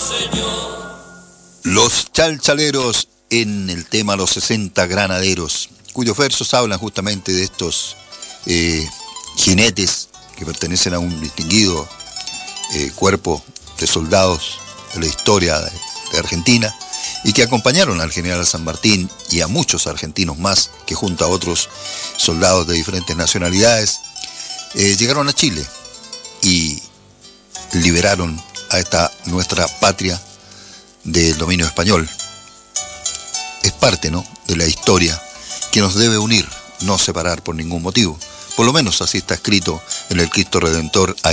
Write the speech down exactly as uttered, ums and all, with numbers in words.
Los Chalchaleros en el tema Los sesenta Granaderos, cuyos versos hablan justamente de estos eh, jinetes que pertenecen a un distinguido eh, cuerpo de soldados de la historia de, de Argentina y que acompañaron al general San Martín y a muchos argentinos más que junto a otros soldados de diferentes nacionalidades eh, llegaron a Chile y liberaron a esta nuestra patria del dominio español. Es parte, ¿no?, de la historia que nos debe unir, no separar por ningún motivo. Por lo menos así está escrito en el Cristo Redentor.